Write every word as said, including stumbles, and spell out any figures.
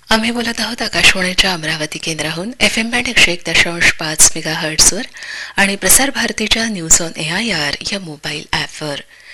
आम्ही बोलत आहोत आकाशवाणीच्या अमरावती केंद्राहून एफ एम बँड एकशे एक दशांश पाच मेगा हर्ट्सवर आणि प्रसार भारतीच्या news on A I R या मोबाईल ॲपवर.